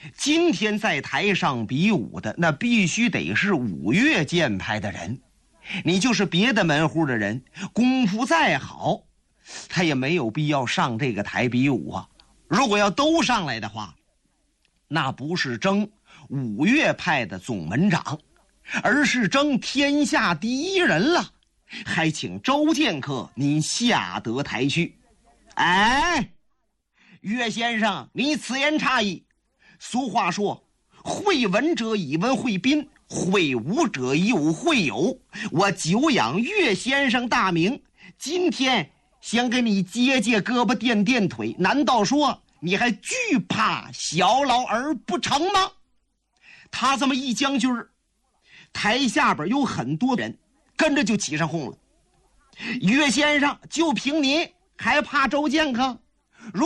今天在台上比武的那必须得是五岳剑派的人，你就是别的门户的人，功夫再好，他也没有必要上这个台比武啊。如果要都上来的话，那不是争五岳派的总门长，而是争天下第一人了。还请周剑客您下得台去。哎，岳先生，你此言差矣。俗话说，会文者以文会宾，会武者以武会友。我久仰岳先生大名，今天想给你接胳膊垫腿，难道说你还惧怕小老儿不成吗？他这么一将军儿，台下边有很多人跟着就起上哄了。岳先生，就凭你还怕周剑客？